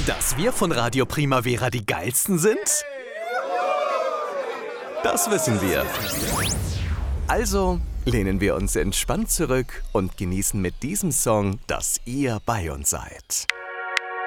Dass wir von Radio Primavera die geilsten sind? Das wissen wir. Also lehnen wir uns entspannt zurück und genießen mit diesem Song, dass ihr bei uns seid.